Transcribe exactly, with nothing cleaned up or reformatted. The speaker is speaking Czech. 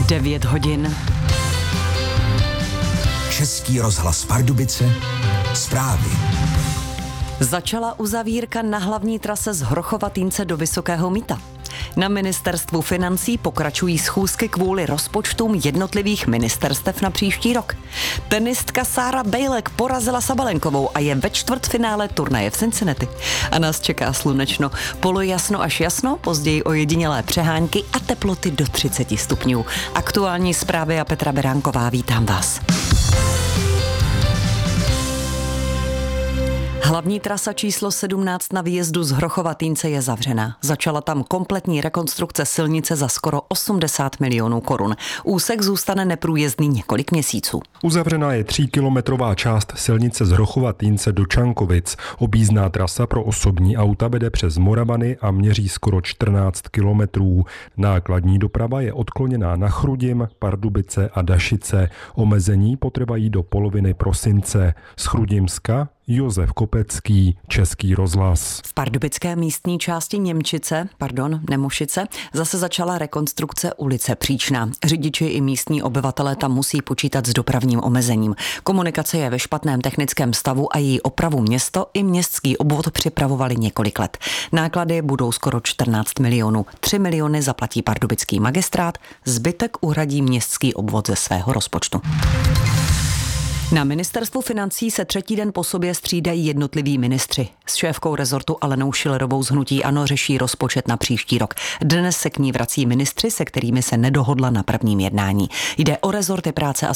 devět hodin. Český rozhlas Pardubice, zprávy. Začala uzavírka na hlavní trase z Hrochova-Týnce do Vysokého Mýta. Na ministerstvu financí pokračují schůzky kvůli rozpočtům jednotlivých ministerstev na příští rok. Tenistka Sára Bejlek porazila Sabalenkovou a je ve čtvrtfinále turnaje v Cincinnati. A nás čeká slunečno, polojasno až jasno, později ojedinělé přehánky a teploty do třicet stupňů. Aktuální zprávy a Petra Beránková, vítám vás. Hlavní trasa číslo sedmnáct na výjezdu z Hrochova-Týnce je zavřena. Začala tam kompletní rekonstrukce silnice za skoro osmdesát milionů korun. Úsek zůstane neprůjezdný několik měsíců. Uzavřená je tříkilometrová část silnice z Hrochova-Týnce do Čankovic. Objízdná trasa pro osobní auta vede přes Moravany a měří skoro čtrnáct kilometrů. Nákladní doprava je odkloněná na Chrudim, Pardubice a Dašice. Omezení potrvají do poloviny prosince. Z Chrudimska Josef Kopecký, Český rozhlas. V pardubické místní části Němčice, pardon, Nemošice, zase začala rekonstrukce ulice Příčná. Řidiči i místní obyvatelé tam musí počítat s dopravním omezením. Komunikace je ve špatném technickém stavu a její opravu město i městský obvod připravovali několik let. Náklady budou skoro čtrnáct milionů. tři miliony zaplatí pardubický magistrát, zbytek uhradí městský obvod ze svého rozpočtu. Na ministerstvu financí se třetí den po sobě střídají jednotliví ministři. S šéfkou rezortu Alenou Schillerovou z hnutí ANO řeší rozpočet na příští rok. Dnes se k ní vrací ministři, se kterými se nedohodla na prvním jednání. Jde o rezorty práce a